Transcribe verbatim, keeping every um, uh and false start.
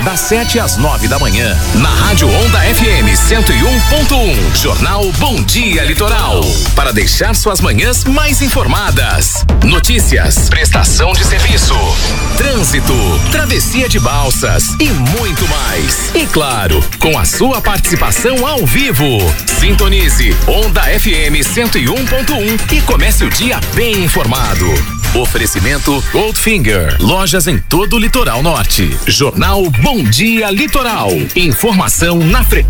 das sete às nove da manhã, na Rádio Onda F M cento e um ponto um. Jornal Bom Dia Litoral. Para deixar suas manhãs mais informadas. Notícias, prestação de serviço, trânsito, travessia de balsas e muito mais. E claro, com a sua participação ao vivo. Sintonize Onda F M cento e um ponto um e comece o dia bem informado. Oferecimento Goldfinger, lojas em todo o litoral norte. Jornal Bom Dia Litoral. Informação na frequência.